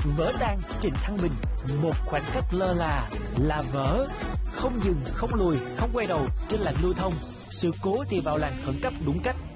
Vỡ đan Trịnh Thăng Bình, một khoảnh khắc lơ là vỡ, không dừng, không lùi, không quay đầu trên làn lưu thông. Sự cố thì vào làn khẩn cấp đúng cách.